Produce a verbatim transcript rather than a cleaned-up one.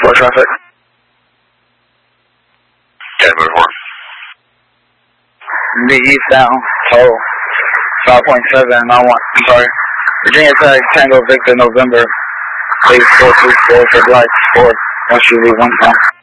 four traffic. ten four. The eastbound, oh, five point seven, I want, I'm sorry. Virginia Tech, Tango Victor, November, eight four three four for Black four, once you leave one time.